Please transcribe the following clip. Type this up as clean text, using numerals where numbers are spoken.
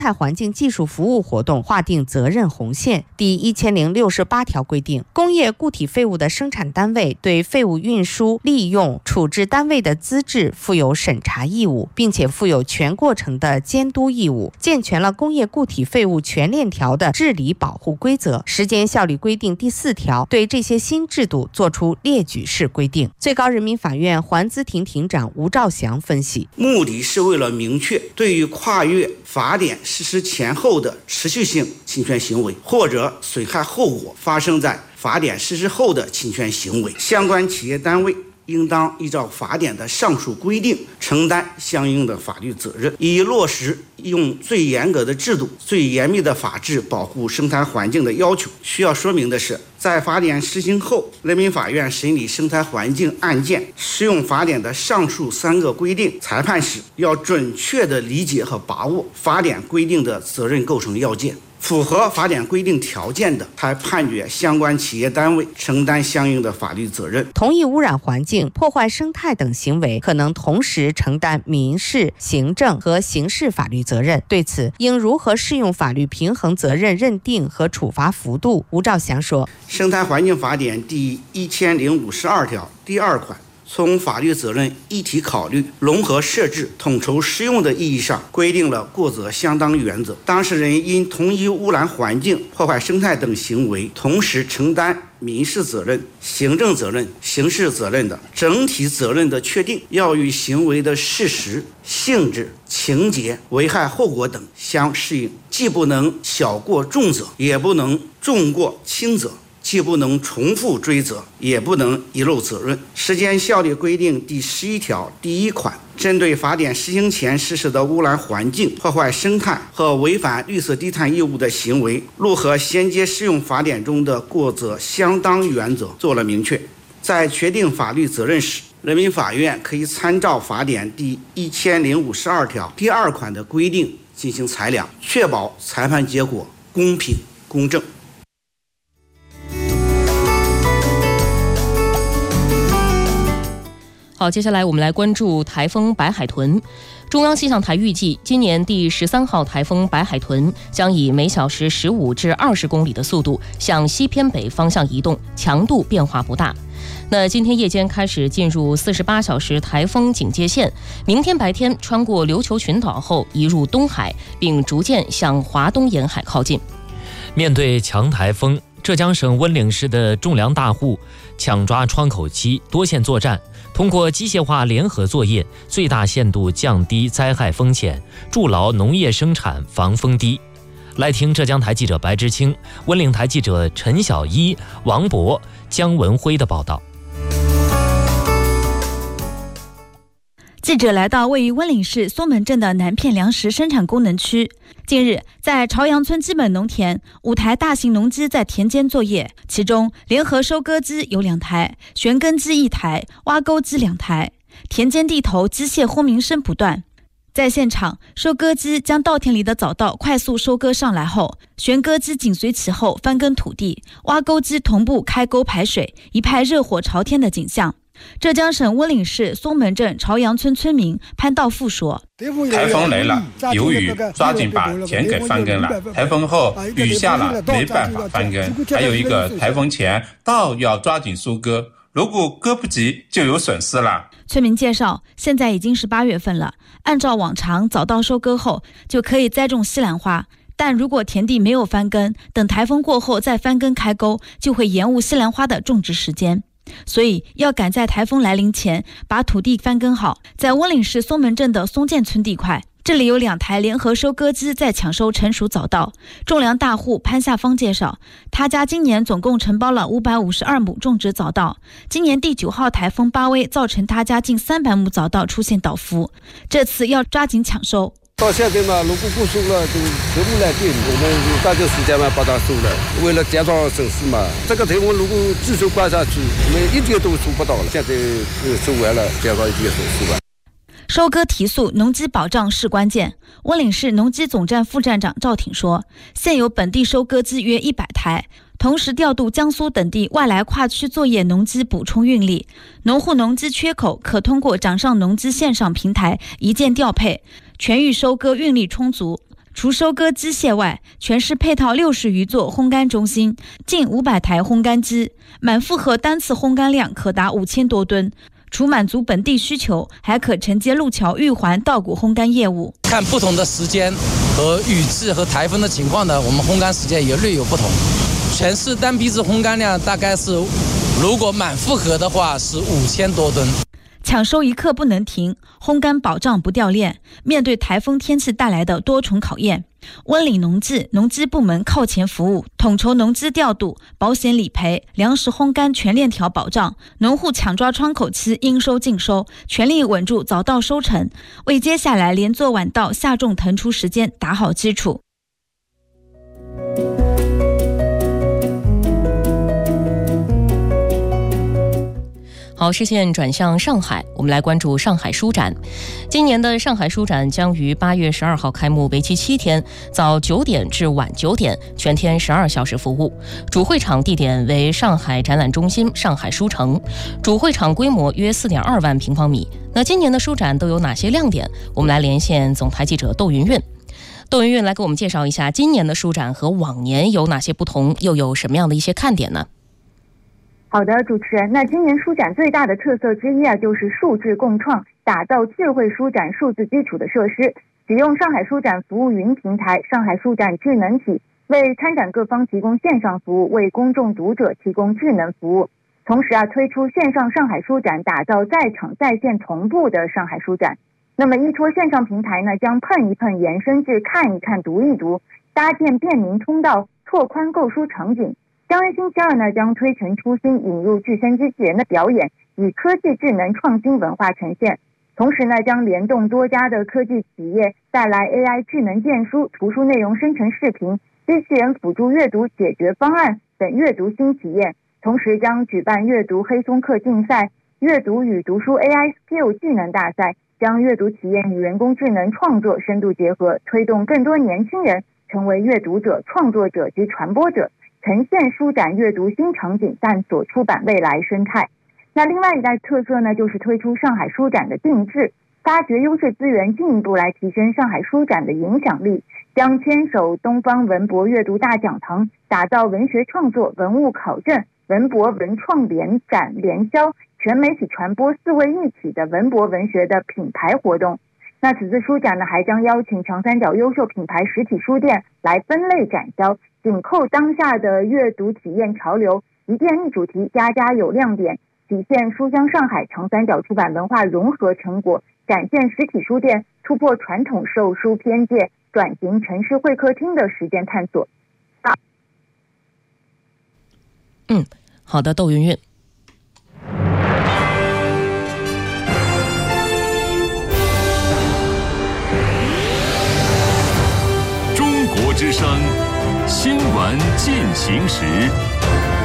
态环境技术服务活动划定责任红线。第1068条规定，工业固体废物的生产单位对废物运输、利用、处置单位的资质负有审查义务，并且负有全过程的监督义务，健全了工业固体废物全链条的治理保护规则。时间效力规定第4条对这些新制度作出列举式规定。最高人民法院环资庭庭长吴兆祥分析， 目的是为了明确对于跨越法典实施前后的持续性侵权行为或者损害后果发生在法典实施后的侵权行为，相关企业单位应当依照法典的上述规定承担相应的法律责任，以落实用最严格的制度、最严密的法制保护生态环境的要求。需要说明的是，在法典施行后，人民法院审理生态环境案件适用法典的上述3个规定，裁判时要准确地理解和把握法典规定的责任构成要件。符合法典规定条件的，才判决相关企业单位承担相应的法律责任。 同一污染环境、破坏生态等行为，可能同时承担民事、行政和刑事法律责任。对此，应如何适用法律平衡责任认定和处罚幅度？吴兆祥说， 生态环境法典第1052条第2款从法律责任一体考虑、融合设置、统筹适用的意义上，规定了过责相当原则。当事人因同一污染环境、破坏生态等行为，同时承担民事责任、行政责任、刑事责任的整体责任的确定，要与行为的事实、性质、情节、危害后果等相适应，既不能小过重责，也不能重过轻责，既不能重复追责，也不能遗漏责任。时间效力规定第11条第1款，针对法典施行前实施的污染环境、破坏生态和违反绿色低碳义务的行为，如何衔接适用法典中的过责相当原则做了明确。在确定法律责任时，人民法院可以参照法典第1052条第2款的规定进行裁量，确保裁判结果公平公正。 好，接下来我们来关注台风白海豚。中央气象台预计，今年第13号台风白海豚将以每小时15至20公里的速度向西偏北方向移动，强度变化不大。那今天夜间开始进入48小时台风警戒线，明天白天穿过琉球群岛后移入东海，并逐渐向华东沿海靠近。 面对强台风，浙江省温岭市的种粮大户抢抓窗口期，多线作战，通过机械化联合作业，最大限度降低灾害风险，筑牢农业生产防风堤。来听浙江台记者白之清、温岭台记者陈小一、王博、姜文辉的报道。 记者来到位于温岭市松门镇的南片粮食生产功能区。近日，在朝阳村基本农田，5台大型农机在田间作业，其中联合收割机有2台，旋耕机1台，挖沟机2台。田间地头机械轰鸣声不断。在现场，收割机将稻田里的早稻快速收割上来后，旋割机紧随其后翻耕土地，挖沟机同步开沟排水，一派热火朝天的景象。浙江省温岭市松门镇朝阳村村民潘道富说， 台风来了，有雨抓紧把田给翻耕了，台风后雨下了没办法翻耕，还有一个台风前稻要抓紧收割，如果割不及就有损失了。 村民介绍，现在已经是8月份了，按照往常早稻收割后就可以栽种西兰花，但如果田地没有翻耕，等台风过后再翻耕开沟，就会延误西兰花的种植时间。所以要赶在台风来临前把土地翻耕好。在温岭市松门镇的松涧村地块，这里有2台联合收割机在抢收成熟早稻。种粮大户潘夏芳介绍，他家今年总共承包了552亩种植早稻，今年第9号台风巴威造成他家近300亩早稻出现倒伏，这次要抓紧抢收。 到现在嘛，如果不收了，就全部来电，我们抓紧时间嘛把它收了，为了减少损失嘛。这个台风如果继续刮下去，我们一点都收不到了。现在收完了，减少一点损失吧。 收割提速，农机保障是关键。温岭市农机总站副站长赵挺说，现有本地收割机约100台，同时调度江苏等地外来跨区作业农机补充运力。农户农机缺口可通过掌上农机线上平台一键调配，全域收割运力充足。 除收割机械外，全市配套60余座烘干中心，近500台烘干机，满负荷单次烘干量可达5000多吨。除满足本地需求，还可承接路桥玉环稻谷烘干业务。 看不同的时间和雨季和台风的情况呢，我们烘干时间也略有不同。全市单批次烘干量大概是，如果满负荷的话是5000多吨。 抢收一刻不能停，烘干保障不掉链。面对台风天气带来的多重考验，温岭农技农机部门靠前服务，统筹农机调度、保险理赔、粮食烘干全链条保障，农户抢抓窗口期应收尽收，全力稳住早稻收成，为接下来连做晚稻、夏种腾出时间打好基础。 好，视线转向上海，我们来关注上海书展。今年的上海书展将于8月12号开幕，为期7天，早9点至晚9点，全天12小时服务。主会场地点为上海展览中心上海书城，主会场规模约4.2万平方米。那今年的书展都有哪些亮点？我们来连线总台记者窦云韵。窦云韵来给我们介绍一下今年的书展和往年有哪些不同，又有什么样的一些看点呢？ 好的，主持人，那今年书展最大的特色之一就是数智共创，打造智慧书展数字基础的设施，使用上海书展服务云平台、上海书展智能体，为参展各方提供线上服务，为公众读者提供智能服务。同时推出线上上海书展，打造在场在线同步的上海书展。那么依托线上平台呢，将碰一碰延伸至看一看、读一读，搭建便民通道，拓宽购书场景。将于星期二呢，将推陈出新，引入具身机器人的表演，以科技智能创新文化呈现。同时呢，将联动多家的科技企业，带来 AI 智能荐书、图书内容生成视频、机器人辅助阅读解决方案等阅读新体验。同时将举办阅读黑松课竞赛、阅读与读书 AI Skill 技能大赛，将阅读体验与人工智能创作深度结合，推动更多年轻人成为阅读者、创作者及传播者，呈现书展阅读新场景，探索出版未来生态。那另外一大特色呢，就是推出上海书展的定制，发掘优势资源，进一步来提升上海书展的影响力。将牵手东方文博阅读大讲堂，打造文学创作、文物考证、文博文创联展联销、全媒体传播4位一体的文博文学的品牌活动。那此次书展呢，还将邀请长三角优秀品牌实体书店来分类展销，紧扣当下的阅读体验潮流，一店一主题，家家有亮点，体现书香上海长三角出版文化融合成果，展现实体书店突破传统售书边界，转型城市会客厅的实践探索。 好的，窦云韵。 中国之声新闻进行时。